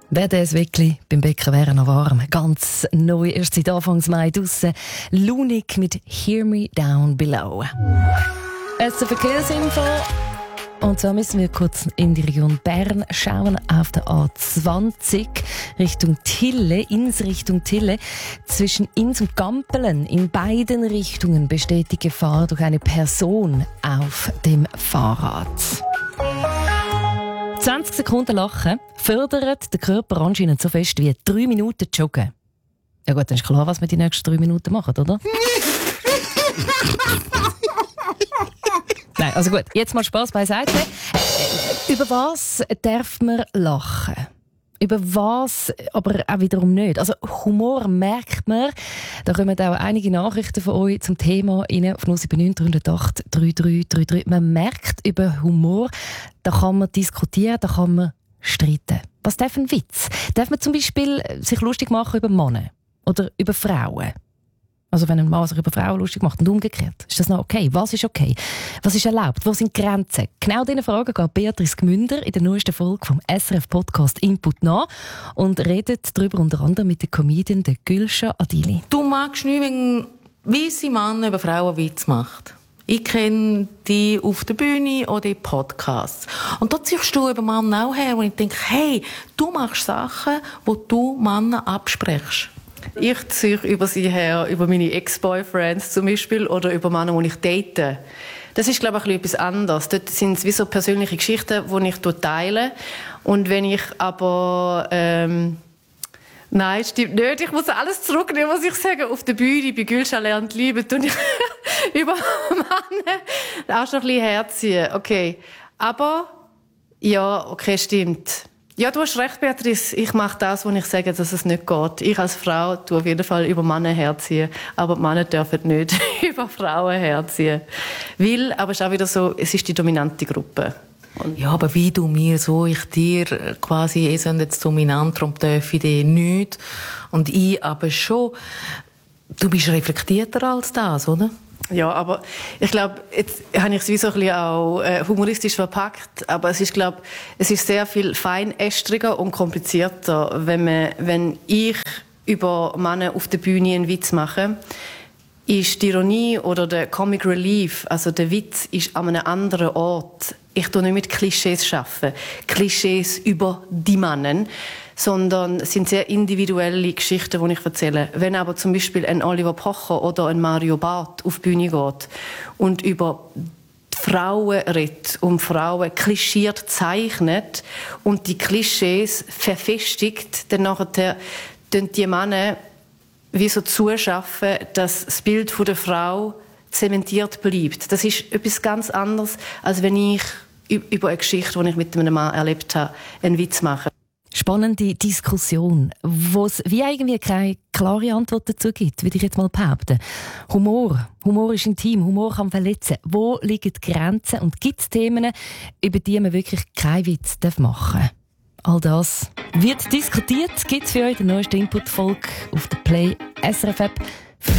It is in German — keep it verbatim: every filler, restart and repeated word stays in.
Wäre das wirklich beim Bäcker wäre noch warm. Ganz neu, erst seit Anfangs Mai draussen. Lunik mit «Hear Me Down Below». Es ist eine Verkehrsinfo. Und zwar müssen wir kurz in die Region Bern schauen, auf der A zwanzig Richtung Tille, Ins Richtung Tille. Zwischen Ins und Gampelen in beiden Richtungen besteht die Gefahr durch eine Person auf dem Fahrrad. zwanzig Sekunden Lachen fördert den Körper anscheinend so fest wie drei Minuten Joggen. Ja gut, dann ist klar, was wir die nächsten drei Minuten machen, oder? Nein, also gut, jetzt mal Spass beiseite. Äh, über was darf man lachen? Über was aber auch wiederum nicht. Also Humor merkt man. Da kommen auch einige Nachrichten von euch zum Thema rein auf null sieben neun drei null acht drei drei drei drei. Man merkt über Humor, da kann man diskutieren, da kann man streiten. Was darf ein Witz? Darf man zum Beispiel sich lustig machen über Männer oder über Frauen? Also wenn ein Mann sich über Frauen lustig macht und umgekehrt, ist das noch okay? Was ist okay? Was ist erlaubt? Wo sind Grenzen? Genau diese Fragen geht Beatrice Gmünder in der neuesten Folge vom S R F-Podcast «Input» nach und redet darüber unter anderem mit der Comedian der Gülscha Adili. Du magst nicht, wenn weisse Männer über Frauen Witz macht. Ich kenne die auf der Bühne oder in Podcasts. Und da ziehst du über Männer auch her und ich denke, hey, du machst Sachen, die du Männer absprichst. Ich ziehe über sie her, über meine Ex-Boyfriends zum Beispiel oder über Männer, die ich date. Das ist, glaube ich, etwas anderes. Dort sind es wie so persönliche Geschichten, die ich teile. Und wenn ich aber... Ähm, nein, stimmt nicht. Ich muss alles zurücknehmen, was ich sage. Auf der Bühne, bei Gülscha lernt Liebe, tue ich über Männer auch schon ein bisschen herziehen. Okay. Aber, ja, okay, stimmt. Ja, du hast recht, Beatrice. Ich mache das, wo ich sage, dass es nicht geht. Ich als Frau tue auf jeden Fall über Männer herziehen. Aber die Männer dürfen nicht über Frauen herziehen. Weil, aber es ist auch wieder so, es ist die dominante Gruppe. Und ja, aber wie du mir, so ich dir quasi, ihr seid jetzt dominant, darum darf ich dir nicht. Und ich aber schon. Du bist reflektierter als das, oder? Ja, aber ich glaube, jetzt habe ich es wie so ein bisschen auch äh, humoristisch verpackt, aber es ist, glaube es ist sehr viel feinästriger und komplizierter, wenn man, wenn ich über Männer auf der Bühne einen Witz mache, ist die Ironie oder der Comic Relief, also der Witz, ist an einem anderen Ort. Ich tue nicht mit Klischees arbeiten, Klischees über die Männer, sondern es sind sehr individuelle Geschichten, die ich erzähle. Wenn aber zum Beispiel ein Oliver Pocher oder ein Mario Barth auf die Bühne geht und über Frauen redet und Frauen klischiert zeichnet und die Klischees verfestigt, dann nachher tun die Männer wie so zuschaffen, dass das Bild von der Frau zementiert bleibt. Das ist etwas ganz anderes, als wenn ich über eine Geschichte, die ich mit einem Mann erlebt habe, einen Witz mache. Spannende Diskussion, wo es wie irgendwie keine klare Antwort dazu gibt, würde ich jetzt mal behaupten. Humor. Humor ist intim, Humor kann verletzen. Wo liegen die Grenzen und gibt es Themen, über die man wirklich keinen Witz machen darf? All das wird diskutiert. Gibt es für euch die neueste Input-Folge auf der Play S R F App.